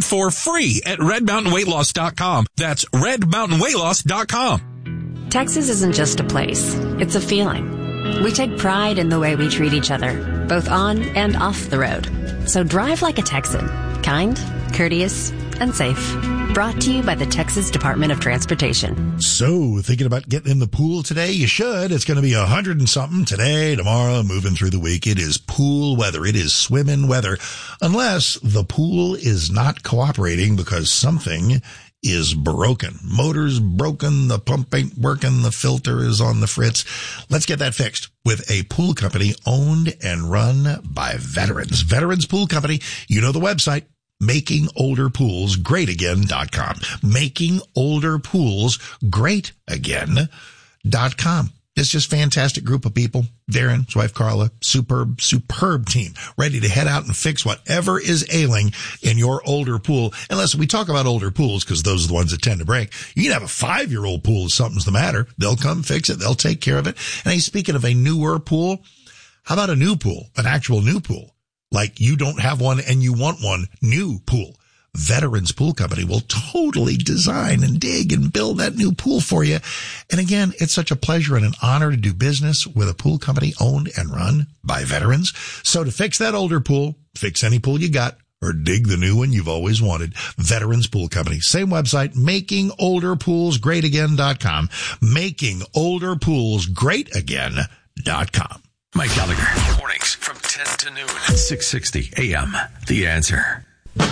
it for free at redmountainweightloss.com. That's redmountainweightloss.com. Texas isn't just a place. It's a feeling. We take pride in the way we treat each other, both on and off the road. So drive like a Texan. Kind, courteous, and safe. Brought to you by the Texas Department of Transportation. So, thinking about getting in the pool today? You should. It's going to be 100 and something today, tomorrow, moving through the week. It is pool weather. It is swimming weather. Unless the pool is not cooperating because something is broken. Motor's broken, the pump ain't working, the filter is on the fritz. Let's get that fixed with a pool company owned and run by veterans. Veterans Pool Company. You know the website. MakingOlderPoolsGreatAgain.com. MakingOlderPoolsGreatAgain.com. It's just fantastic group of people. Darren, his wife Carla, superb team, ready to head out and fix whatever is ailing in your older pool. And listen, we talk about older pools because those are the ones that tend to break. You can have a 5-year-old pool if something's the matter. They'll come fix it. They'll take care of it. And hey, speaking of a newer pool, how about a new pool, an actual new pool? Like you don't have one and you want one, new pool. Veterans Pool Company will totally design and dig and build that new pool for you. And again, it's such a pleasure and an honor to do business with a pool company owned and run by veterans. So to fix that older pool, fix any pool you got, or dig the new one you've always wanted, Veterans Pool Company. Same website, MakingOlderPoolsGreatAgain.com. MakingOlderPoolsGreatAgain.com. Mike Gallagher. Mornings from 10 to noon. 660 AM. The Answer.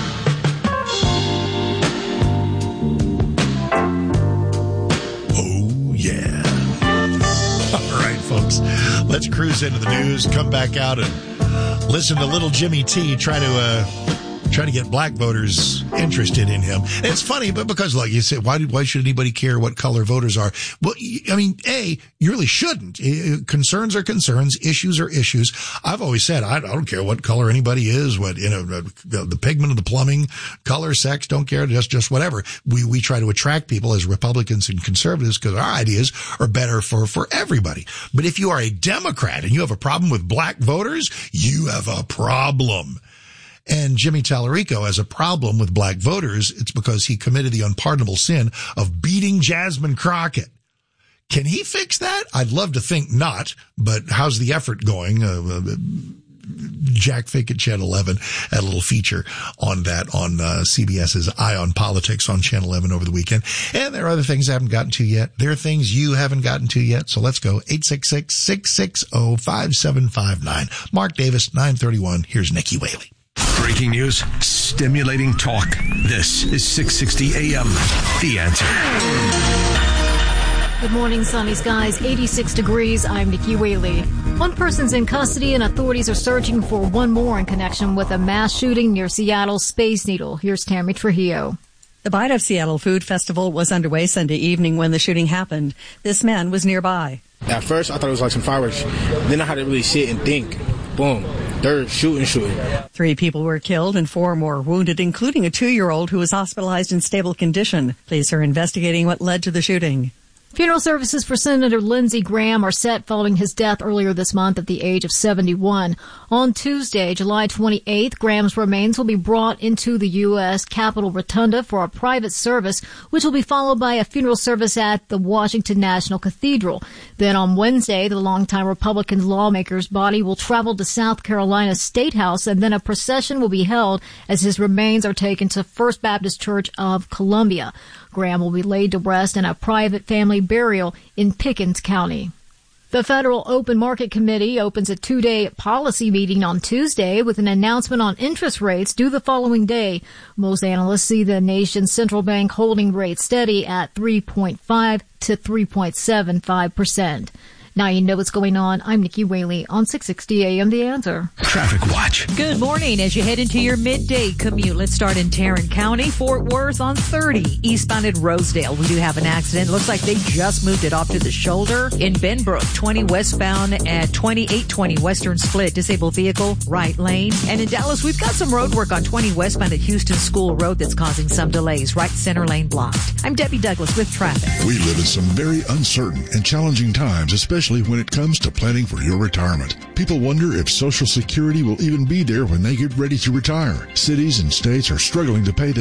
Oh, yeah. All right, folks. Let's cruise into the news, come back out and listen to little Jimmy T try to get black voters interested in him. And it's funny, but because, like you said, why should anybody care what color voters are? Well, I mean, you really shouldn't. Concerns are concerns. Issues are issues. I've always said, I don't care what color anybody is, the pigment of the plumbing, color, sex, don't care, just whatever. We try to attract people as Republicans and conservatives because our ideas are better for everybody. But if you are a Democrat and you have a problem with black voters, you have a problem. And Jimmy Tallarico has a problem with black voters. It's because he committed the unpardonable sin of beating Jasmine Crockett. Can he fix that? I'd love to think not, but how's the effort going? Jack Fink at Channel 11 had a little feature on that on CBS's Eye on Politics on Channel 11 over the weekend. And there are other things I haven't gotten to yet. There are things you haven't gotten to yet. So let's go. 866-660-5759. Mark Davis, 931. Here's Nikki Whaley. Breaking news, stimulating talk. This is 660 AM. The Answer. Good morning, sunny skies, 86 degrees. I'm Nikki Whaley. One person's in custody and authorities are searching for one more in connection with a mass shooting near Seattle's Space Needle. Here's Tammy Trujillo. The Bite of Seattle Food Festival was underway Sunday evening when the shooting happened. This man was nearby. At first, I thought it was like some fireworks. Then I had to really sit and think. Boom. They're shooting. 3 people were killed and 4 more wounded, including a 2-year-old who was hospitalized in stable condition. Police are investigating what led to the shooting. Funeral services for Senator Lindsey Graham are set following his death earlier this month at the age of 71. On Tuesday, July 28th, Graham's remains will be brought into the U.S. Capitol Rotunda for a private service, which will be followed by a funeral service at the Washington National Cathedral. Then on Wednesday, the longtime Republican lawmaker's body will travel to South Carolina's State House, and then a procession will be held as his remains are taken to First Baptist Church of Columbia. Graham will be laid to rest in a private family burial in Pickens County. The Federal Open Market Committee opens a 2-day policy meeting on Tuesday with an announcement on interest rates due the following day. Most analysts see the nation's central bank holding rates steady at 3.5 to 3.75%. Now you know what's going on. I'm Nikki Whaley on 660 AM The Answer. Traffic Watch. Good morning. As you head into your midday commute, let's start in Tarrant County. Fort Worth on 30, eastbound at Rosedale. We do have an accident. Looks like they just moved it off to the shoulder. In Benbrook, 20 westbound at 2820 Western Split. Disabled vehicle, right lane. And in Dallas, we've got some road work on 20 westbound at Houston School Road that's causing some delays. Right center lane blocked. I'm Debbie Douglas with traffic. We live in some very uncertain and challenging times, especially when it comes to planning for your retirement. People wonder if Social Security will even be there when they get ready to retire. Cities and states are struggling to pay